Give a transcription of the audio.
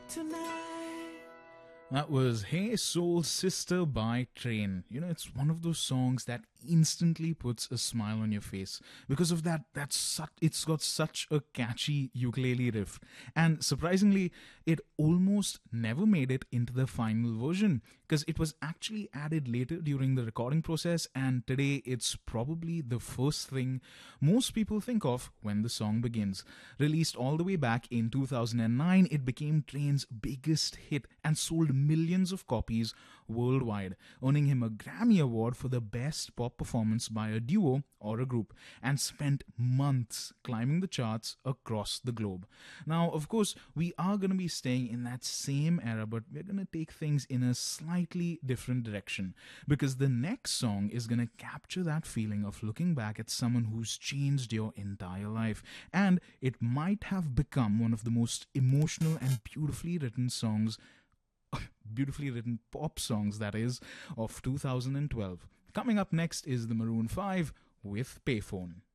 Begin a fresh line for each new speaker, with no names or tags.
tonight.
That was Hey Soul Sister by Train. You know, it's one of those songs that instantly puts a smile on your face. Because of that, it's got such a catchy ukulele riff. And surprisingly, it almost never made it into the final version because it was actually added later during the recording process, and today it's probably the first thing most people think of when the song begins. Released all the way back in 2009, it became Train's biggest hit and sold millions of copies worldwide, earning him a Grammy Award for the best pop performance by a duo or a group, and spent months climbing the charts across the globe. Now, of course, we are going to be staying in that same era, but we're going to take things in a slightly different direction, because the next song is going to capture that feeling of looking back at someone who's changed your entire life, and it might have become one of the most emotional and beautifully written pop songs, that is, of 2012. Coming up next is the Maroon 5 with Payphone.